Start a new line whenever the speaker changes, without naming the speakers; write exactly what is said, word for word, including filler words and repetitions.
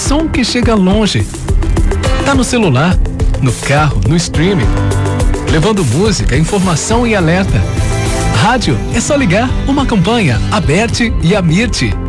som que chega longe. Tá no celular, no carro, no streaming, levando música, informação e alerta. Rádio é só ligar uma campanha, a Bert e a Mirte.